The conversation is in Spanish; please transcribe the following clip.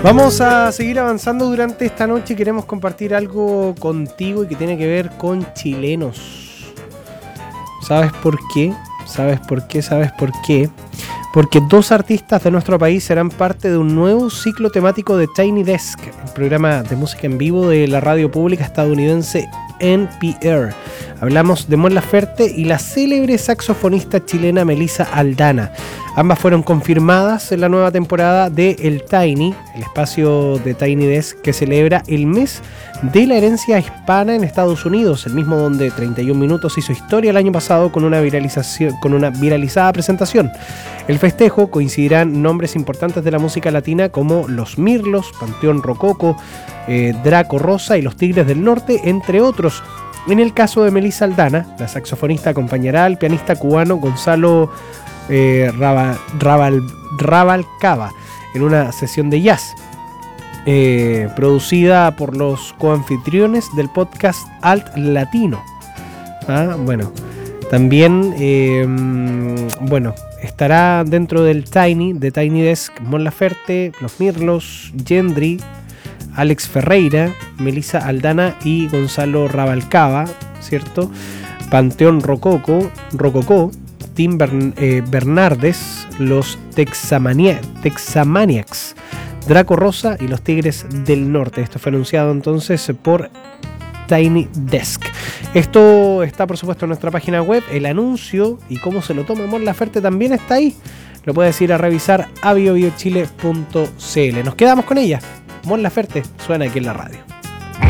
Vamos a seguir avanzando durante esta noche. Queremos compartir algo contigo y que tiene que ver con chilenos. ¿Sabes por qué? ¿Sabes por qué? ¿Sabes por qué? Porque dos artistas de nuestro país serán parte de un nuevo ciclo temático de Tiny Desk, el programa de música en vivo de la radio pública estadounidense NPR. Hablamos de Mon Laferte y la célebre saxofonista chilena Melissa Aldana. Ambas fueron confirmadas en la nueva temporada de El Tiny, el espacio de Tiny Desk que celebra el mes de la herencia hispana en Estados Unidos, el mismo donde 31 Minutos hizo historia el año pasado con una viralizada presentación. El festejo coincidirán nombres importantes de la música latina como Los Mirlos, Panteón Rococó, Draco Rosa y Los Tigres del Norte, entre otros. En el caso de Melissa Aldana, la saxofonista acompañará al pianista cubano Gonzalo Rabalcaba en una sesión de jazz producida por los coanfitriones del podcast Alt Latino. También estará dentro del Tiny Desk Mon Laferte, Los Mirlos, Gendry, Alex Ferreira, Melissa Aldana y Gonzalo Rabalcaba, ¿cierto? Panteón Rococó, Tim Bernardes, los Texamaniacs, Draco Rosa y los Tigres del Norte. Esto fue anunciado entonces por Tiny Desk. Esto está por supuesto en nuestra página web. El anuncio y cómo se lo toma Mon Laferte también está ahí. Lo puedes ir a revisar a biobiochile.cl. Nos quedamos con ella. Mon Laferte suena aquí en la radio.